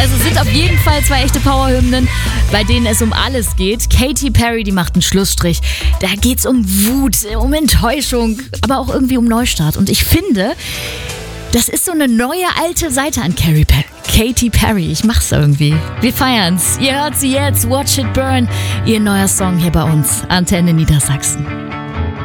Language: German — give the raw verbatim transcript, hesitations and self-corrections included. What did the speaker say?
Also es sind auf jeden Fall zwei echte Powerhymnen, bei denen es um alles geht. Katy Perry, die macht einen Schlussstrich. Da geht's um Wut, um Enttäuschung, aber auch irgendwie um Neustart. Und ich finde, das ist so eine neue alte Seite an Carrie Pe- Katy Perry. Ich mach's irgendwie. Wir feiern's. Ihr hört sie jetzt. Watch It Burn. Ihr neuer Song hier bei uns. Antenne Niedersachsen.